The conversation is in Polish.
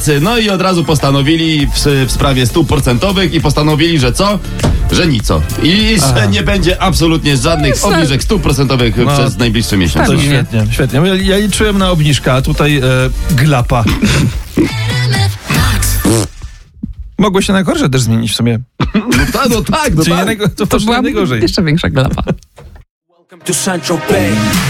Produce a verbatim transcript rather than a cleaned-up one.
pracy. No i od razu postanowili w, w sprawie stóp procentowych i postanowili, że co? Że nico. I Aha. że nie będzie absolutnie żadnych no obniżek stóp procentowych no, przez najbliższy miesiąc. To świetnie, świetnie. Ja, ja liczyłem na obniżkę, a tutaj e, glapa. Mogło się na gorsze też zmienić w sumie. No, ta, no tak, no Czyli tak. Nie, to, to była najgorzej. jeszcze większa glapa.